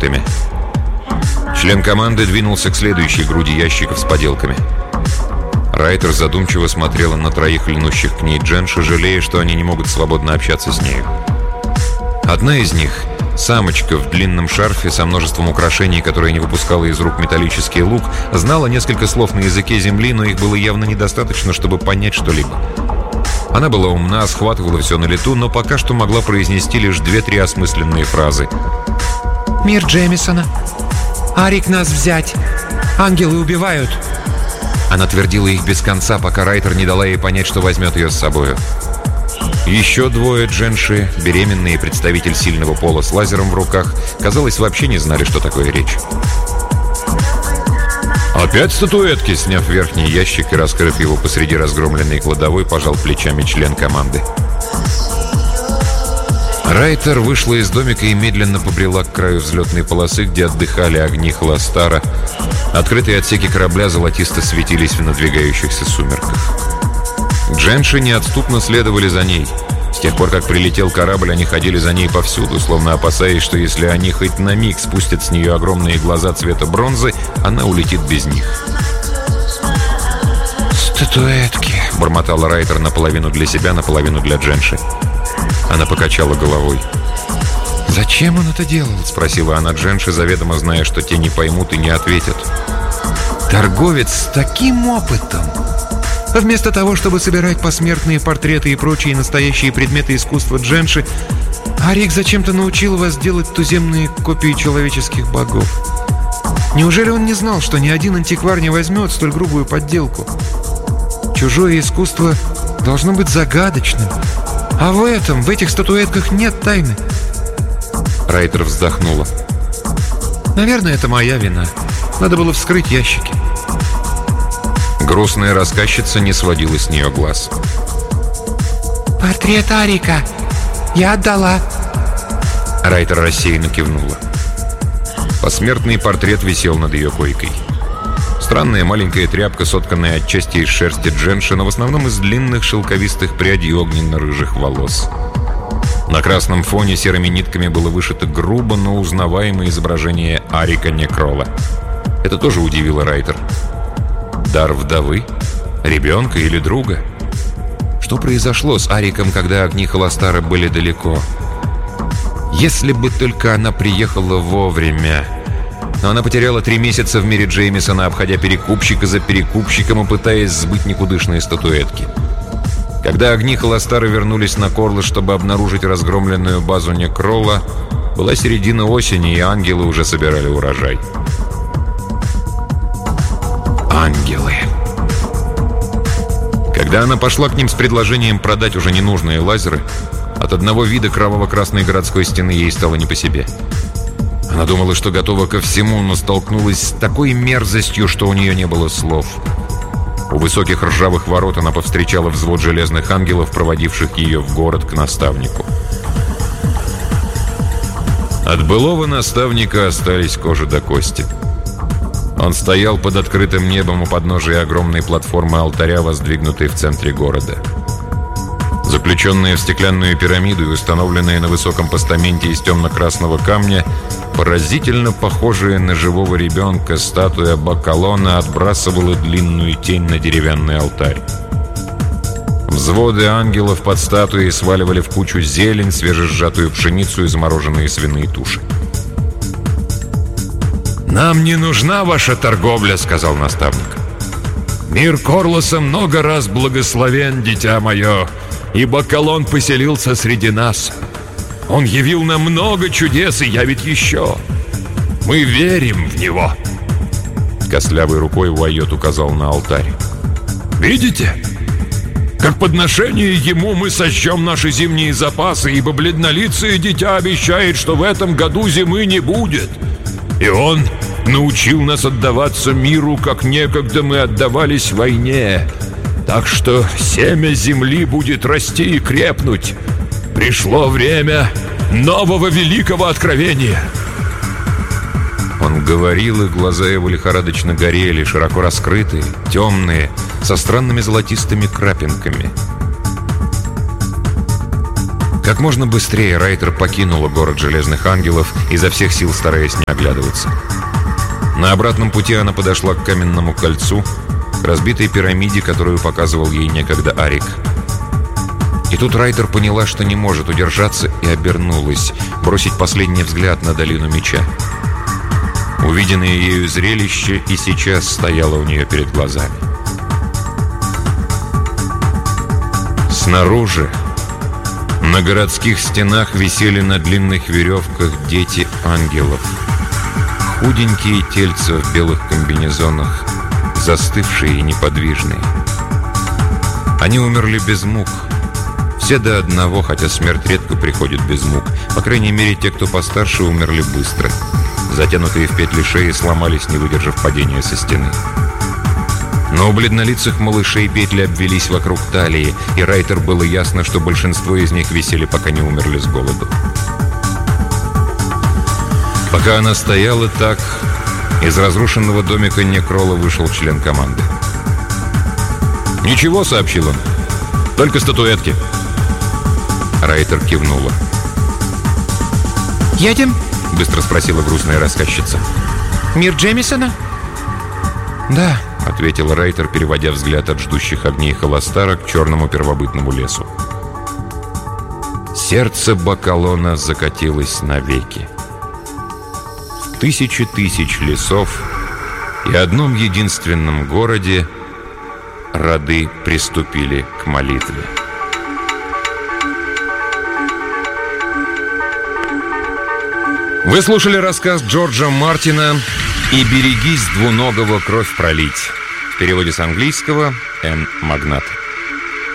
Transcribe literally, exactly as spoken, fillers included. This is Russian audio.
статуэтками. Член команды двинулся к следующей груди ящиков с поделками. Райтер задумчиво смотрела на троих льнущих к ней дженши, жалея, что они не могут свободно общаться с нею. Одна из них, самочка в длинном шарфе со множеством украшений, которая не выпускала из рук металлический лук, знала несколько слов на языке земли, но их было явно недостаточно, чтобы понять что-либо. Она была умна, схватывала все на лету, но пока что могла произнести лишь две-три осмысленные фразы. «Мир Джеймисона! Арик нас взять! Ангелы убивают!» Она твердила их без конца, пока Райтер не дала ей понять, что возьмет ее с собою. Еще двое дженши, беременный и представитель сильного пола с лазером в руках, казалось, вообще не знали, что такое речь. «Опять статуэтки?» — сняв верхний ящик и раскрыв его посреди разгромленной кладовой, пожал плечами член команды. Райтер вышла из домика и медленно побрела к краю взлетной полосы, где отдыхали огни Холостара. Открытые отсеки корабля золотисто светились в надвигающихся сумерках. Дженши неотступно следовали за ней. С тех пор, как прилетел корабль, они ходили за ней повсюду, словно опасаясь, что если они хоть на миг спустят с нее огромные глаза цвета бронзы, она улетит без них. «Статуэтки», — бормотала Райтер наполовину для себя, наполовину для Дженши. Она покачала головой. «Зачем он это делал?» — спросила она Дженши, заведомо зная, что те не поймут и не ответят. «Торговец с таким опытом!» Вместо того, чтобы собирать посмертные портреты и прочие настоящие предметы искусства дженши, Арик зачем-то научил вас делать туземные копии человеческих богов. Неужели он не знал, что ни один антиквар не возьмет столь грубую подделку? Чужое искусство должно быть загадочным. А в этом, в этих статуэтках нет тайны. Райтер вздохнула. Наверное, это моя вина. Надо было вскрыть ящики. Грустная рассказчица не сводила с нее глаз. «Портрет Арика! Я отдала!» Райтер рассеянно кивнула. Посмертный портрет висел над ее койкой. Странная маленькая тряпка, сотканная отчасти из шерсти дженши, но в основном из длинных шелковистых прядей огненно-рыжих волос. На красном фоне серыми нитками было вышито грубо, но узнаваемое изображение Арика Некрола. Это тоже удивило Райтер. Дар вдовы? Ребенка или друга? Что произошло с Ариком, когда огни Холостара были далеко? Если бы только она приехала вовремя. Но она потеряла три месяца в мире Джеймисона, обходя перекупщика за перекупщиком и пытаясь сбыть никудышные статуэтки. Когда огни Холостара вернулись на Корло, чтобы обнаружить разгромленную базу Некрола, была середина осени, и ангелы уже собирали урожай. Ангелы. Когда она пошла к ним с предложением продать уже ненужные лазеры, от одного вида кроваво-красной городской стены ей стало не по себе. Она думала, что готова ко всему, но столкнулась с такой мерзостью, что у нее не было слов. У высоких ржавых ворот она повстречала взвод железных ангелов, проводивших ее в город к наставнику. От былого наставника остались кожа до кости. Он стоял под открытым небом у подножия огромной платформы алтаря, воздвигнутой в центре города. Заключенная в стеклянную пирамиду и установленная на высоком постаменте из темно-красного камня, поразительно похожая на живого ребенка, статуя Бакалона отбрасывала длинную тень на деревянный алтарь. Взводы ангелов под статуей сваливали в кучу зелень, свежесжатую пшеницу и замороженные свиные туши. «Нам не нужна ваша торговля», — сказал наставник. «Мир Корлоса много раз благословен, дитя мое, и Бакалон поселился среди нас. Он явил нам много чудес и явит еще. Мы верим в него». Костлявой рукой Уайот указал на алтарь. «Видите? Как подношение ему мы сожжем наши зимние запасы, ибо бледнолицее дитя обещает, что в этом году зимы не будет. И он научил нас отдаваться миру, как некогда мы отдавались войне. Так что семя земли будет расти и крепнуть. Пришло время нового великого откровения». Он говорил, и глаза его лихорадочно горели, широко раскрытые, темные, со странными золотистыми крапинками. Как можно быстрее Райтер покинула город Железных Ангелов, изо всех сил стараясь не оглядываться. На обратном пути она подошла к каменному кольцу, к разбитой пирамиде, которую показывал ей некогда Арик. И тут Райтер поняла, что не может удержаться, и обернулась, бросить последний взгляд на долину меча. Увиденное ею зрелище и сейчас стояло у нее перед глазами. Снаружи, на городских стенах, висели на длинных веревках дети ангелов. Худенькие тельца в белых комбинезонах, застывшие и неподвижные. Они умерли без мук. Все до одного, хотя смерть редко приходит без мук. По крайней мере, те, кто постарше, умерли быстро. Затянутые в петли шеи сломались, не выдержав падения со стены. Но у бледнолицых малышей петли обвелись вокруг талии, и Райтер было ясно, что большинство из них висели, пока не умерли с голоду. Пока она стояла так, из разрушенного домика Некрола вышел член команды. «Ничего», — сообщил он, — «только статуэтки». Райтер кивнула. «Едем?» — быстро спросила грустная рассказчица. «Мир Джемисона?» «Да», — ответила Райтер, переводя взгляд от ждущих огней холостара к черному первобытному лесу. Сердце Бакалона закатилось навеки. В тысячи тысяч лесов и одном единственном городе роды приступили к молитве. Вы слушали рассказ Джорджа Мартина «И берегись двуногого кровь пролить». В переводе с английского Н. Магнат.